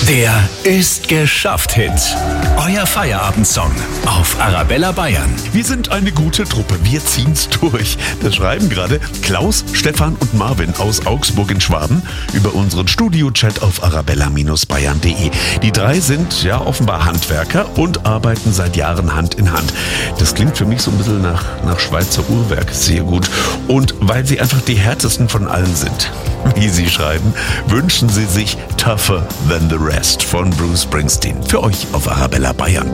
Der ist geschafft Hit. Euer Feierabendsong auf Arabella Bayern. Wir sind eine gute Truppe, wir ziehen's durch. Das schreiben gerade Klaus, Stefan und Marvin aus Augsburg in Schwaben über unseren Studio-Chat auf arabella-bayern.de. Die drei sind ja offenbar Handwerker und arbeiten seit Jahren Hand in Hand. Das klingt für mich so ein bisschen nach Schweizer Uhrwerk, sehr gut. Und weil sie einfach die härtesten von allen sind, wie sie schreiben, wünschen sie sich Tougher Than the Rest von Bruce Springsteen. Für euch auf Arabella Bayern.